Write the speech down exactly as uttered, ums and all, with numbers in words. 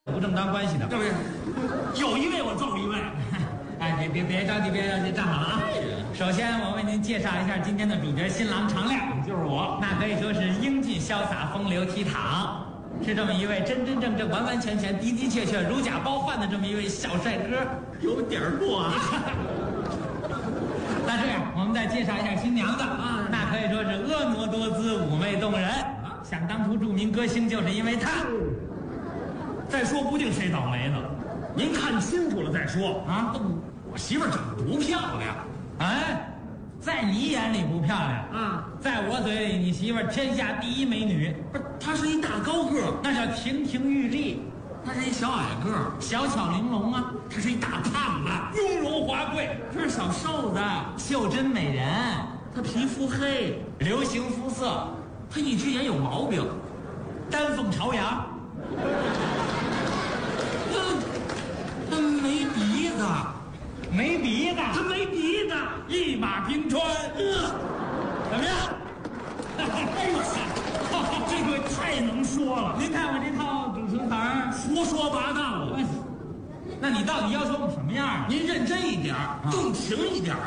不正当关系的， 对不对？有一位我揍一位。 哎，别别别着急，别着急，站好了啊！首先，我为您介绍一下今天的主角新郎常亮， 就是我， 那可以说是英俊潇洒、风流倜傥，是这么一位真真正正、完完全全、的的确确如假包换的这么一位小帅哥， 有点过啊。 那这样，我们再介绍一下新娘子啊， 那可以说是婀娜多姿、妩媚动人。想当初著名歌星就是因为她。 再说不定谁倒霉呢，您看清楚了再说啊！ 我媳妇儿长得不漂亮， 哎，在你眼里不漂亮啊， 在我嘴里，你媳妇儿天下第一美女。 不是，她是一大高个儿， 那叫亭亭玉立； 她是一小矮个儿， 小巧玲珑啊； 她是一大胖子， 雍容华贵； 她是小瘦子， 袖珍美人； 她皮肤黑， 流行肤色； 她一只眼有毛病， 丹凤朝阳。 他没鼻子， 没鼻子， 他没鼻子， 一马平川， 呃， 怎么样？ 哎呦，这个太能说了！ 您看我这套主持词儿， 胡说八道了。 那你到底要求我们什么样啊？ 您认真一点，动情一点。